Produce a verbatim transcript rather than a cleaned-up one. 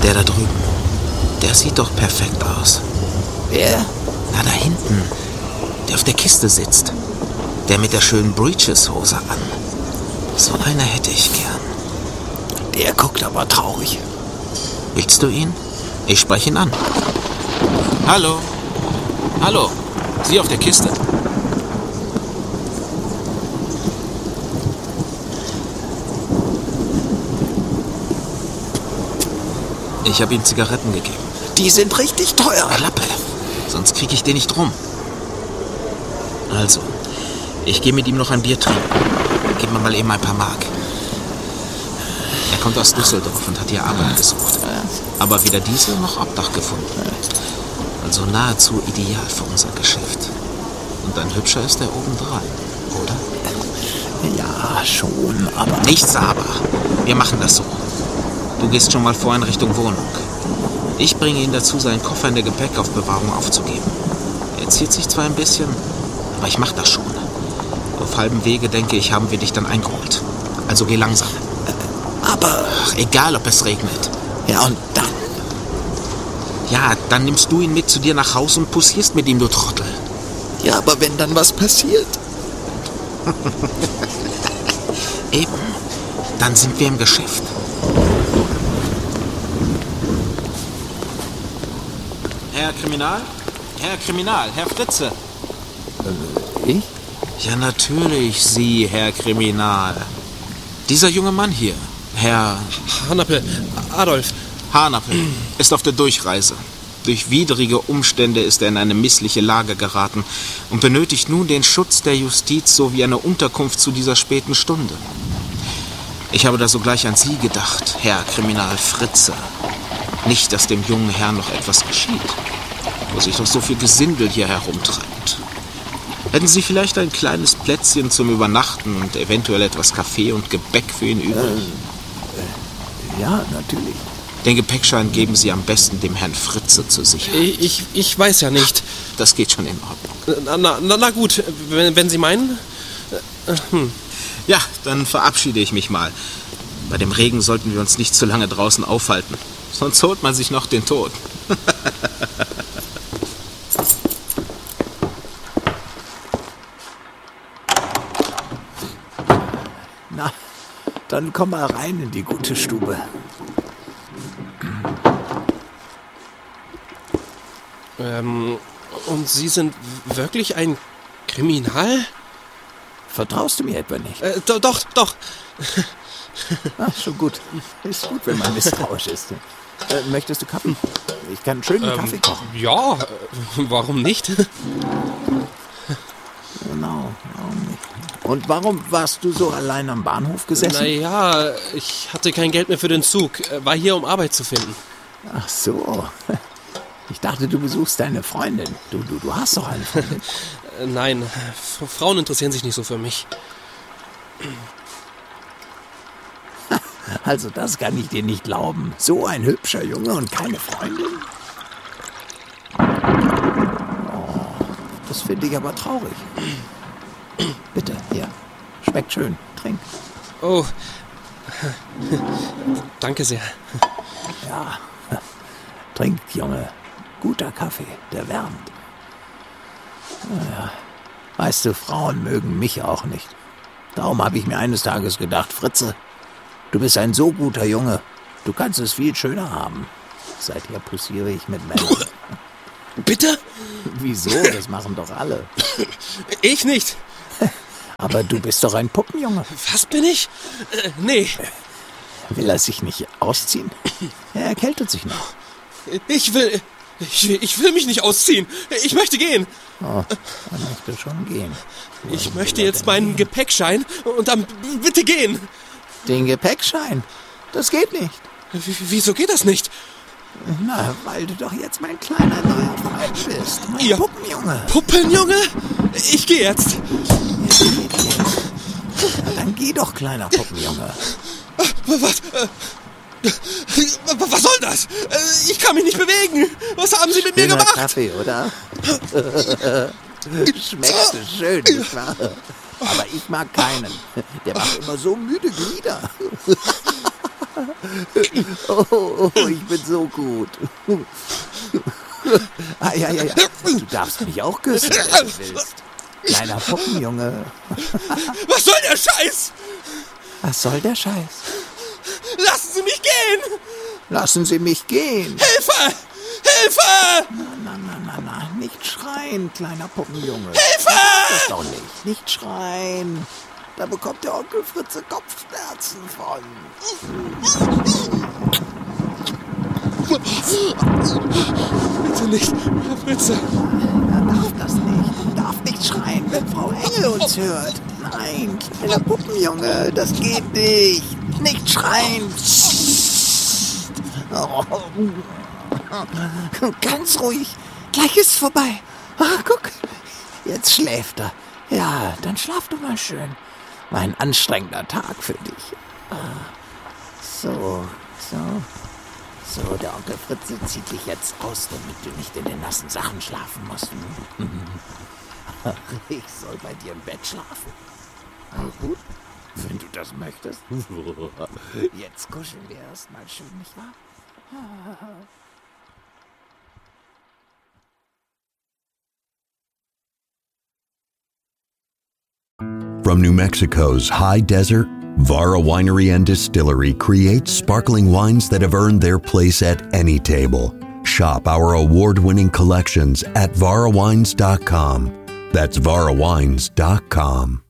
Der da drüben, der sieht doch perfekt aus. Wer? Na, da hinten, der auf der Kiste sitzt. Der mit der schönen Breeches-Hose an. So einer hätte ich gern. Der guckt aber traurig. Willst du ihn? Ich spreche ihn an. Hallo? Hallo? Sie auf der Kiste? Ich habe ihm Zigaretten gegeben. Die sind richtig teuer. Klappe, sonst kriege ich den nicht rum. Also, ich gehe mit ihm noch ein Bier trinken. Gib mir mal eben ein paar Mark. Er kommt aus Düsseldorf und hat hier Arbeit gesucht. Aber weder diese noch Obdach gefunden. Also nahezu ideal für unser Geschäft. Und ein Hübscher ist er obendrein, oder? Ja, schon, aber... Nichts aber. Wir machen das so. Du gehst schon mal vor in Richtung Wohnung. Ich bringe ihn dazu, seinen Koffer in der Gepäckaufbewahrung aufzugeben. Er zieht sich zwar ein bisschen, aber ich mach das schon. Auf halbem Wege, denke ich, haben wir dich dann eingeholt. Also geh langsam. Aber... Ach, egal, ob es regnet. Ja, und dann? Ja, dann nimmst du ihn mit zu dir nach Haus und poussierst mit ihm, du Trottel. Ja, aber wenn dann was passiert? Eben. Dann sind wir im Geschäft. Herr Kriminal? Herr Kriminal, Herr Fritze. Äh, ich? Ja, natürlich Sie, Herr Kriminal. Dieser junge Mann hier, Herr... Hanappel, Adolf. Hanappel ist auf der Durchreise. Durch widrige Umstände ist er in eine missliche Lage geraten und benötigt nun den Schutz der Justiz sowie eine Unterkunft zu dieser späten Stunde. Ich habe da sogleich an Sie gedacht, Herr Kriminal Fritze. Nicht, dass dem jungen Herrn noch etwas geschieht, wo sich doch so viel Gesindel hier herumtreibt. Hätten Sie vielleicht ein kleines Plätzchen zum Übernachten und eventuell etwas Kaffee und Gebäck für ihn übrig? Äh, ja, natürlich. Den Gepäckschein geben Sie am besten dem Herrn Fritze zur Sicherheit. Ich, ich weiß ja nicht. Das geht schon in Ordnung. Na, na, na gut, wenn, wenn Sie meinen. Hm. Ja, dann verabschiede ich mich mal. Bei dem Regen sollten wir uns nicht zu lange draußen aufhalten. Sonst holt man sich noch den Tod. Na, dann komm mal rein in die gute Stube. Ähm, und Sie sind wirklich ein Kriminal? Vertraust du mir etwa nicht? Äh, do, doch, doch. Ach, schon gut. Ist gut, wenn man misstrauisch ist. Äh, möchtest du Kaffee? Ich kann schön ähm, Kaffee kochen. Ja, äh, warum nicht? Genau, warum nicht? Und warum warst du so allein am Bahnhof gesessen? Naja, ich hatte kein Geld mehr für den Zug. War hier, um Arbeit zu finden. Ach so. Ich dachte, du besuchst deine Freundin. Du, du, du hast doch eine Freundin. Nein, Frauen interessieren sich nicht so für mich. Also das kann ich dir nicht glauben. So ein hübscher Junge und keine Freundin? Oh, das finde ich aber traurig. Bitte, hier. Schmeckt schön. Trink. Oh, danke sehr. Ja, trink, Junge. Guter Kaffee, der wärmt. Naja, weißt du, Frauen mögen mich auch nicht. Darum habe ich mir eines Tages gedacht, Fritze, du bist ein so guter Junge. Du kannst es viel schöner haben. Seither poussiere ich mit Männern. Bitte? Wieso? Das machen doch alle. Ich nicht. Aber du bist doch ein Puppenjunge. Was bin ich? Äh, nee. Will er sich nicht ausziehen? Er erkältet sich noch. Ich will... Ich will, ich will mich nicht ausziehen. Ich möchte gehen. Oh, er möchte schon gehen. Wohin ich möchte jetzt meinen gehen? Gepäckschein und dann bitte gehen. Den Gepäckschein? Das geht nicht. W- wieso geht das nicht? Na, weil du doch jetzt mein kleiner neuer Freund bist. Mein Ihr Puppenjunge. Puppenjunge? Ich gehe jetzt. Ja, geht jetzt. Na, dann geh doch, kleiner Puppenjunge. Was? Was soll das? Ich kann mich nicht bewegen. Was haben Sie mit mir Schöner gemacht? Kaffee, oder? Schmeckt schön, nicht wahr? Aber ich mag keinen. Der macht immer so müde Glieder. Oh, oh, oh, ich bin so gut. Ah, ja, ja, ja. Du darfst mich auch küssen, wenn du willst. Kleiner Puppenjunge. Was soll der Scheiß? Was soll der Scheiß? Lassen Sie mich gehen! Lassen Sie mich gehen! Hilfe! Hilfe! Na, na, na, na, nicht schreien, kleiner Puppenjunge. Hilfe! Das doch nicht. Nicht schreien. Da bekommt der Onkel Fritze Kopfschmerzen von. Bitte nicht, Herr Fritze. Er darf das nicht. Er darf nicht schreien, wenn Frau Engel uns hört. Nein, kleiner Puppenjunge, das geht nicht. Nicht schreien. Oh. Ganz ruhig. Gleich ist's vorbei. Ah, guck, jetzt schläft er. Ja, dann schlaf du mal schön. War ein anstrengender Tag für dich. So, so. So, der Onkel Fritze zieht dich jetzt aus, damit du nicht in den nassen Sachen schlafen musst. Ach, ich soll bei dir im Bett schlafen. Na gut, wenn du das möchtest. Jetzt kuscheln wir erst mal schön, nicht wahr? From New Mexico's high desert, Vara Winery and Distillery creates sparkling wines that have earned their place at any table. Shop our award-winning collections at vara wines dot com. That's vara wines dot com.